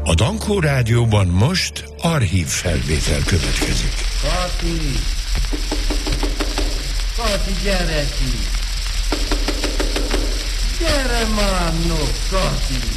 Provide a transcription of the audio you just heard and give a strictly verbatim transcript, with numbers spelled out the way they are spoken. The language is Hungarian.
A Dankó Rádióban most archív felvétel következik. Kati! Kati, gyere ki! Gyere már, no, Kati!